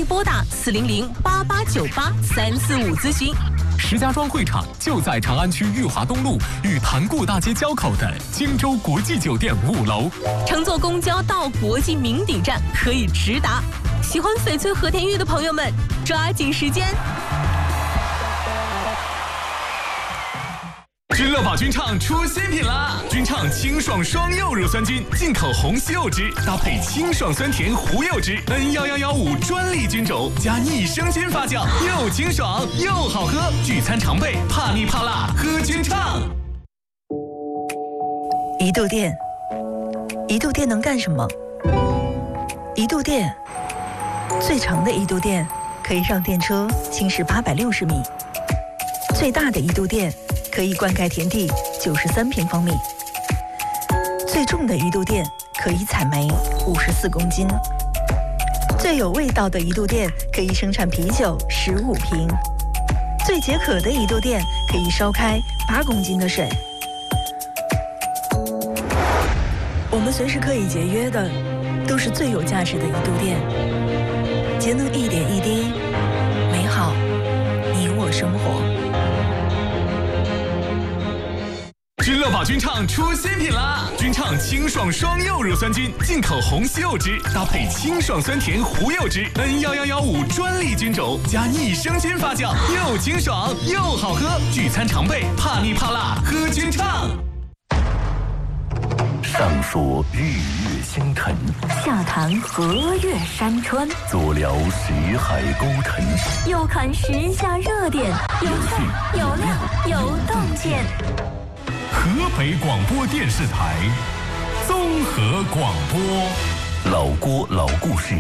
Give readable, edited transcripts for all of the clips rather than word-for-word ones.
拨打400-8898345咨询。 石家庄会场就在长安区裕华东路与盘固大街交口的荆州国际酒店5楼。 乘坐公交到国际名鼎站可以直达。喜欢翡翠和田玉的朋友们，抓紧时间！ 君乐宝君畅出新品啦！君畅清爽双柚乳酸菌，进口红西柚汁搭配清爽酸甜胡柚汁 ，N11115专利菌种加益生菌发酵，又清爽又好喝。聚餐常备，怕腻怕辣，喝君畅。 一度电，一度电能干什么？一度电，最长的一度电可以让电车行驶860米，最大的一度电可以灌溉田地93平方米，最重的一度电可以采煤54公斤，最有味道的一度电可以生产啤酒15瓶，最解渴的一度电可以烧开8公斤的水。我们随时可以节约的，都是最有价值的一度电。节能一点一滴，美好你我生活。 君乐宝君畅出新品啦！君畅清爽双柚乳酸菌，进口红西柚汁搭配清爽酸甜胡柚汁 ，N11115专利菌种加益生菌发酵，又清爽又好喝。聚餐常备，怕腻怕辣，喝君畅。 上说日月星辰， 下谈河岳山川， 左聊识海沟沉， 右看时下热点，有趣有料有洞见。 河北广播电视台综合广播， 老郭老故事。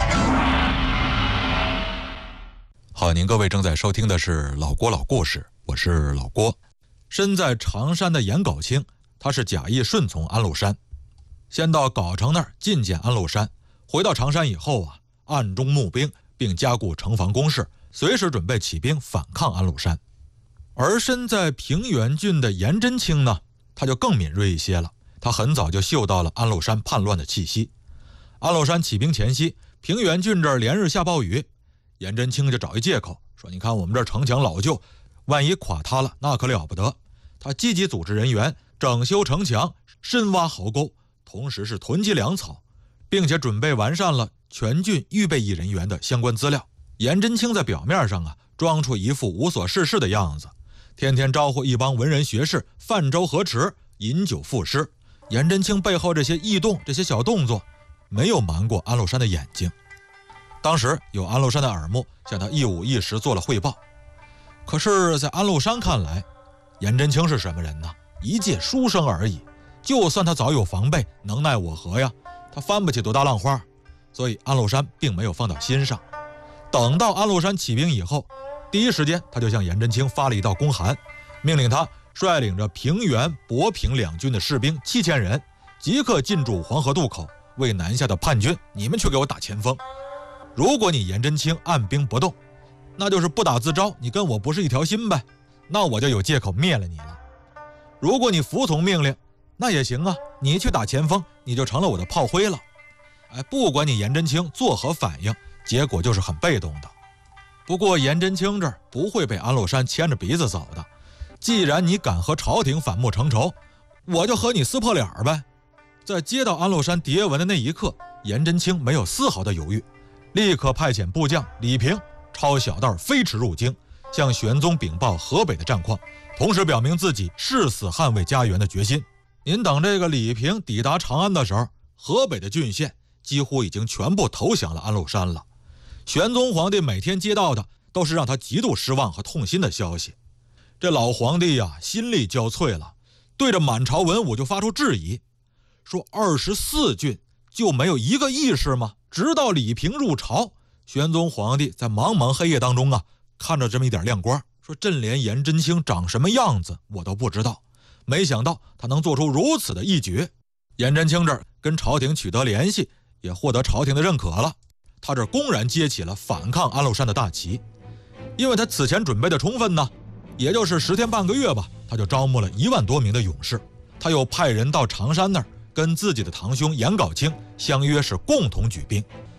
好，您各位正在收听的是老郭老故事，我是老郭。身在常山的颜杲卿，他是假意顺从安禄山，先到藁城那儿觐见安禄山，回到常山以后啊，暗中募兵，并加固城防工事，随时准备起兵反抗安禄山。而身在平原郡的颜真卿呢，他就更敏锐一些了，他很早就嗅到了安禄山叛乱的气息。安禄山起兵前夕，平原郡这儿连日下暴雨，颜真卿就找一借口说，你看我们这城墙老旧，万一垮塌了那可了不得。他积极组织人员整修城墙，深挖壕沟，同时是囤积粮草，并且准备完善了全郡预备役人员的相关资料。颜真卿在表面上啊，装出一副无所事事的样子，天天招呼一帮文人学士泛舟河池，饮酒赋诗。颜真卿背后这些异动，这些小动作，没有瞒过安禄山的眼睛。当时有安禄山的耳目向他一五一十做了汇报。可是在安禄山看来，颜真卿是什么人呢？一介书生而已，就算他早有防备，能奈我何呀？他翻不起多大浪花。所以安禄山并没有放到心上。等到安禄山起兵以后，第一时间他就向颜真卿发了一道公函，命令他率领着平原、博平两军的士兵7000人，即刻进驻黄河渡口，为南下的叛军你们去给我打前锋。如果你颜真卿按兵不动，那就是不打自招，你跟我不是一条心呗，那我就有借口灭了你了。如果你服从命令，那也行啊，你去打前锋，你就成了我的炮灰了。不管你颜真卿作何反应，结果就是很被动的。不过颜真卿这儿不会被安禄山牵着鼻子走的，既然你敢和朝廷反目成仇，我就和你撕破脸呗。在接到安禄山牒文的那一刻，颜真卿没有丝毫的犹豫，立刻派遣部将李平抄小道飞驰入京，向玄宗禀报河北的战况，同时表明自己誓死捍卫家园的决心。您等这个李平抵达长安的时候，河北的郡县几乎已经全部投降了安禄山了。玄宗皇帝每天接到的都是让他极度失望和痛心的消息。这老皇帝呀，心力交瘁了，对着满朝文武就发出质疑，说24郡就没有一个义士吗？直到李平入朝，玄宗皇帝在茫茫黑夜当中啊，看着这么一点亮光，说朕连颜真卿长什么样子我都不知道，没想到他能做出如此的一绝。颜真卿这儿跟朝廷取得联系，也获得朝廷的认可了，他这公然接起了反抗安禄山的大旗。因为他此前准备的充分呢，也就是10天半个月吧，他就招募了1万多名的勇士。他又派人到常山那儿跟自己的堂兄颜杲卿相约是共同举兵。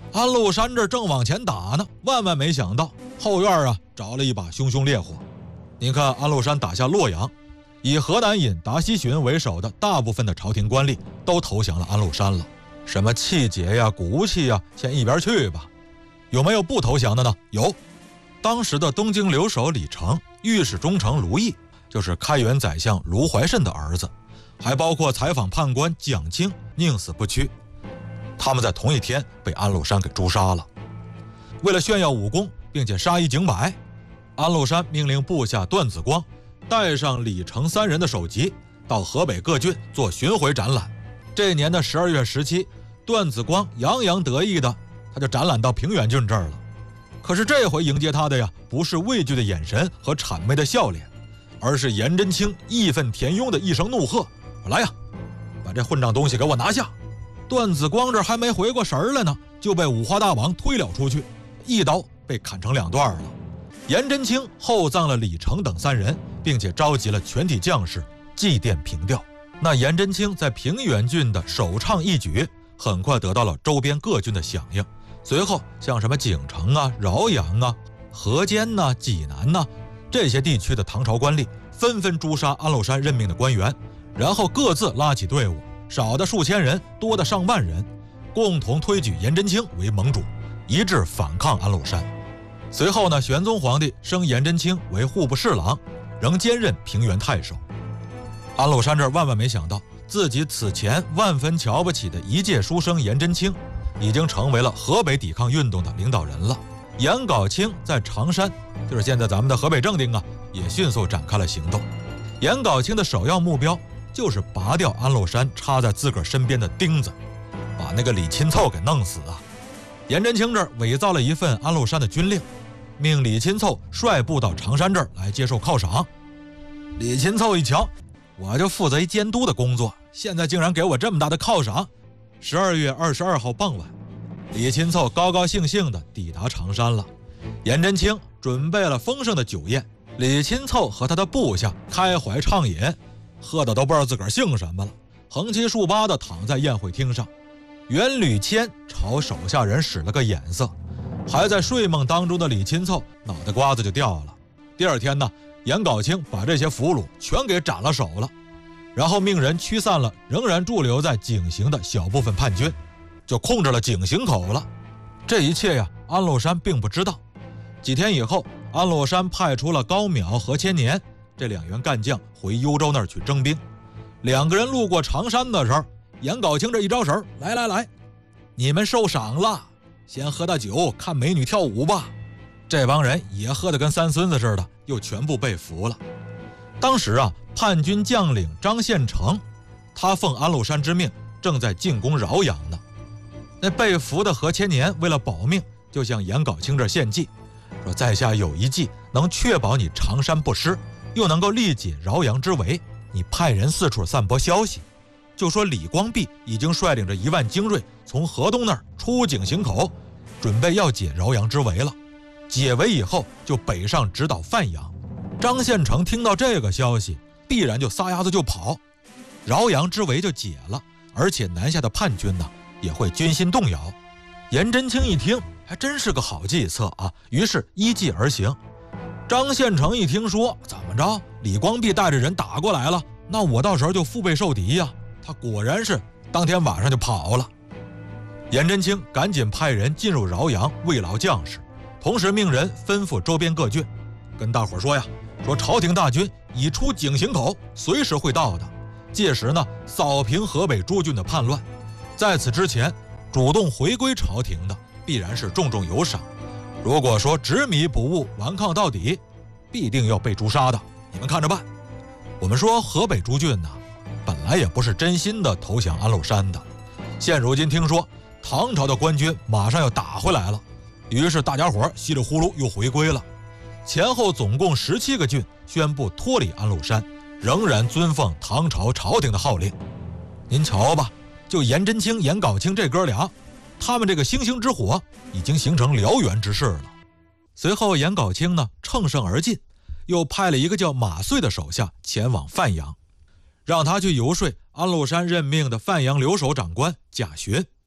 安禄山这正往前打呢，万万没想到后院着了一把熊熊烈火。你看安禄山打下洛阳，以河南尹达西巡为首的大部分的朝廷官吏都投降了安禄山了。什么气节呀、骨气呀，先一边去吧。有没有不投降的呢？有。当时的东京留守李成、御史中丞卢毅，就是开元宰相卢怀慎的儿子，还包括采访判官蒋清，宁死不屈。他们在同一天被安禄山给诛杀了。为了炫耀武功，并且杀一儆百，安禄山命令部下段子光带上李成3人的首级，到河北各郡做巡回展览。这年的12月17，段子光洋洋得意的，他就展览到平原郡这儿了。可是这回迎接他的不是畏惧的眼神和谄媚的笑脸，而是颜真卿义愤填膺的一声怒喝：“来呀，把这混账东西给我拿下！”段子光这还没回过神来呢，就被五花大绑推了出去，一刀被砍成2段了。颜真卿厚葬了李成等3人，并且召集了全体将士祭奠凭吊。那颜真卿在平原郡的首倡义举，很快得到了周边各郡的响应。随后像什么景城饶阳河间济南这些地区的唐朝官吏纷纷诛杀安禄山任命的官员，然后各自拉起队伍，少的数千人，多的上万人，共同推举颜真卿为盟主，一致反抗安禄山。随后呢，玄宗皇帝升颜真卿为户部侍郎，仍兼任平原太守。安禄山这万万没想到，自己此前万分瞧不起的一介书生颜真卿，已经成为了河北抵抗运动的领导人了。颜杲卿在常山，就是现在咱们的河北正定也迅速展开了行动。颜杲卿的首要目标就是拔掉安禄山插在自个儿身边的钉子，把那个李钦凑给弄死啊！颜真卿这儿伪造了一份安禄山的军令，命李钦凑率部到常山这儿来接受犒赏。李钦凑一瞧，我就负责一监督的工作，现在竟然给我这么大的犒赏。12月22号傍晚，李钦凑高高兴兴地抵达常山了。颜真卿准备了丰盛的酒宴，李钦凑和他的部下开怀畅饮，喝的都不知道自个儿姓什么了，横七竖八地躺在宴会厅上。袁吕谦朝手下人使了个眼色，还在睡梦当中的李钦凑脑袋瓜子就掉了。第二天呢，颜杲卿把这些俘虏全给斩了首了，然后命人驱散了仍然驻留在井陉的小部分叛军，就控制了井陉口了。这一切安禄山并不知道。几天以后，安禄山派出了高邈和千年这2员干将回幽州那儿去征兵。2个人路过常山的时候，颜杲卿这一招手，来，你们受赏了，先喝大酒，看美女跳舞吧。这帮人也喝得跟3孙子似的，又全部被俘了。当时叛军将领张献成，他奉安禄山之命，正在进攻饶阳呢。那被俘的何千年为了保命，就向颜杲卿这献计，说在下有一计，能确保你常山不失，又能够力解饶阳之围。你派人四处散播消息，就说李光弼已经率领着1万精锐从河东那儿出井陉口，准备要解饶阳之围了。解围以后就北上直捣范阳。张献成听到这个消息，必然就撒丫子就跑，饶阳之围就解了，而且南下的叛军也会军心动摇。颜真卿一听，还真是个好计策于是依计而行。张献成一听说怎么着，李光弼带着人打过来了，那我到时候就腹背受敌呀。他果然是当天晚上就跑了。颜真卿赶紧派人进入饶阳慰劳将士，同时命人吩咐周边各郡，跟大伙说说朝廷大军已出井陉口，随时会到的。届时扫平河北诸郡的叛乱。在此之前，主动回归朝廷的必然是重重有赏，如果说执迷不悟，顽抗到底，必定要被诛杀的，你们看着办。我们说河北诸郡本来也不是真心的投降安禄山的，现如今听说唐朝的官军马上要打回来了，于是大家伙稀里呼噜又回归了。前后总共17个郡宣布脱离安禄山，仍然遵奉唐朝朝廷的号令。您瞧吧，就颜真卿、颜杲卿这哥俩，他们这个星星之火已经形成燎原之势了。随后颜杲卿乘胜而进，又派了一个叫马遂的手下前往范阳，让他去游说安禄山任命的范阳留守长官贾询，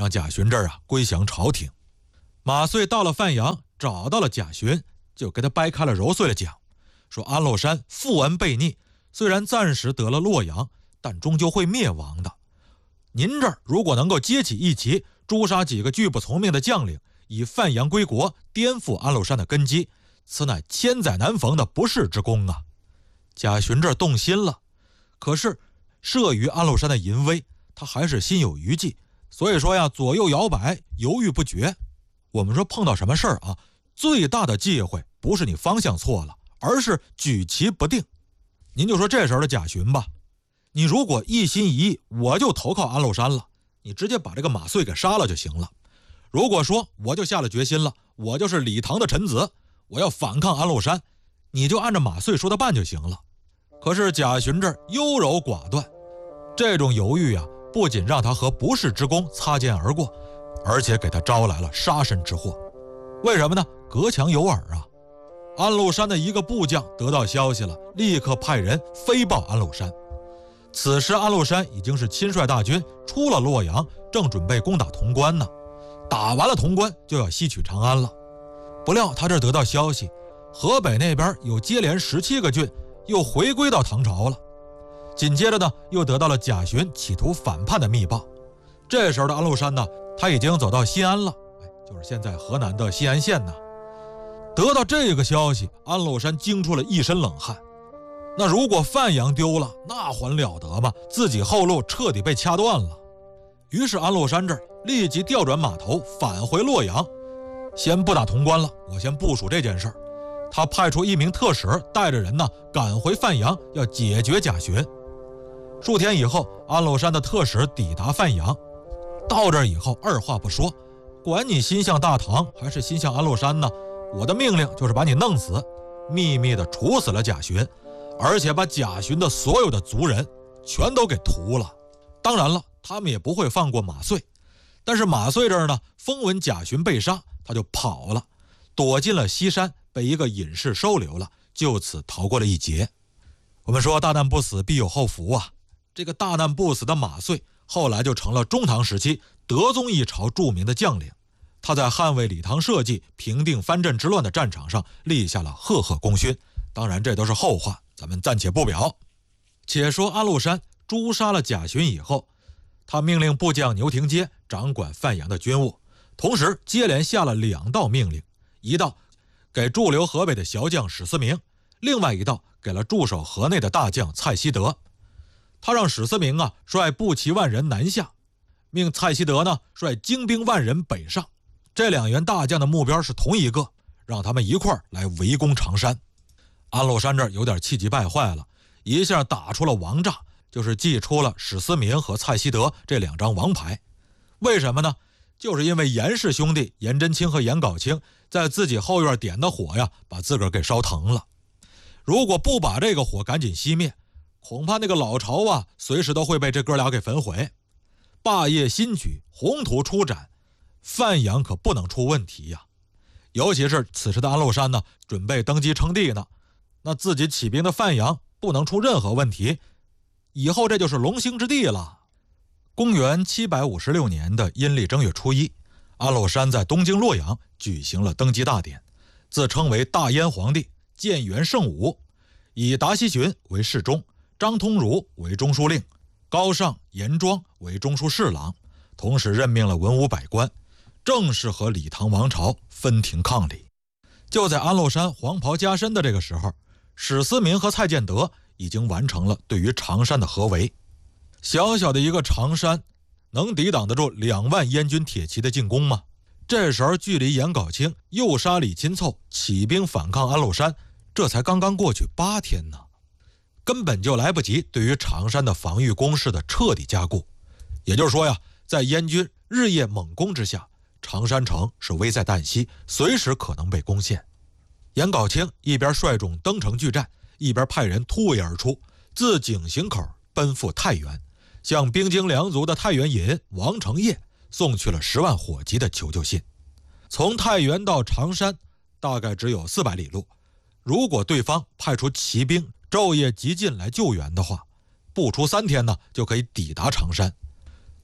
让贾询这儿归降朝廷。马遂到了范阳，找到了贾询，就给他掰开了揉碎了讲，说安禄山负恩背逆，虽然暂时得了洛阳，但终究会灭亡的。您这儿如果能够接起义旗，诛杀几个拒不从命的将领，以范阳归国，颠覆安禄山的根基，此乃千载难逢的不世之功啊！贾询这儿动心了，可是慑于安禄山的淫威，他还是心有余悸，所以说左右摇摆，犹豫不决。我们说碰到什么事儿最大的忌讳不是你方向错了，而是举棋不定。您就说这时候的贾询吧，你如果一心一意我就投靠安禄山了，你直接把这个马遂给杀了就行了。如果说我就下了决心了，我就是李唐的臣子，我要反抗安禄山，你就按照马遂说的办就行了。可是贾询这儿优柔寡断，这种犹豫不仅让他和不世之功擦肩而过，而且给他招来了杀身之祸。为什么呢？隔墙有耳啊！安禄山的一个部将得到消息了，立刻派人飞报安禄山。此时安禄山已经是亲率大军出了洛阳，正准备攻打潼关呢。打完了潼关就要西取长安了。不料他这得到消息，河北那边有接连17个郡又回归到唐朝了。紧接着呢，又得到了贾询企图反叛的密报。这时候的安禄山呢，他已经走到新安了，就是现在河南的新安县呢。得到这个消息，安禄山惊出了一身冷汗。那如果范阳丢了，那还了得吗？自己后路彻底被掐断了。于是安禄山这儿立即调转马头返回洛阳，先不打潼关了，我先部署这件事儿。他派出一名特使带着人赶回范阳，要解决贾询。数天以后，安禄山的特使抵达范阳，到这儿以后二话不说，管你心向大唐还是心向安禄山呢，我的命令就是把你弄死，秘密的处死了贾询，而且把贾询的所有的族人全都给屠了。当然了，他们也不会放过马遂，但是马遂这儿呢，风闻贾询被杀，他就跑了，躲进了西山，被一个隐士收留了，就此逃过了一劫。我们说大难不死必有后福啊，这个大难不死的马遂后来就成了中唐时期德宗一朝著名的将领。他在捍卫李唐社稷、平定藩镇之乱的战场上立下了赫赫功勋。当然这都是后话，咱们暂且不表。且说安禄山诛杀了贾询以后，他命令部将牛廷阶掌管范阳的军务，同时接连下了2道命令，一道给驻留河北的骁将史思明，另外一道给了驻守河内的大将蔡希德。他让史思明率步骑万人南下，命蔡希德呢率精兵万人北上。这2员大将的目标是同一个，让他们一块儿来围攻常山。安禄山这儿有点气急败坏了，一下打出了王诈，就是祭出了史思明和蔡希德这2张王牌。为什么呢？就是因为严氏兄弟严真卿和严杲卿在自己后院点的火把自个儿给烧疼了。如果不把这个火赶紧熄灭，恐怕那个老巢随时都会被这哥俩给焚毁。霸业新举，宏图出展，范阳可不能出问题呀。尤其是此时的安禄山呢，准备登基称帝呢，那自己起兵的范阳不能出任何问题，以后这就是龙兴之地了。公元756年的阴历正月初1，安禄山在东京洛阳举行了登基大典，自称为大燕皇帝，建元圣武，以达西巡为侍中，张通儒为中书令，高尚、严庄为中书侍郎，同时任命了文武百官，正式和李唐王朝分庭抗礼。就在安禄山黄袍加身的这个时候，史思明和蔡建德已经完成了对于常山的合围。小小的一个常山，能抵挡得住2万燕军铁骑的进攻吗？这时候距离严杲卿诱杀李钦凑起兵反抗安禄山，这才刚刚过去8天呢，根本就来不及对于常山的防御工事的彻底加固。也就是说在燕军日夜猛攻之下，常山城是危在旦夕，随时可能被攻陷。严杲卿一边率众登城拒战，一边派人突围而出，自井陉口奔赴太原，向兵精粮足的太原尹王承业送去了10万火急的求救信。从太原到常山大概只有400里路，如果对方派出骑兵昼夜急进来救援的话，不出3天呢就可以抵达常山。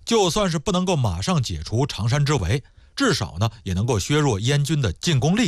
就算是不能够马上解除常山之围，至少呢也能够削弱燕军的进攻力。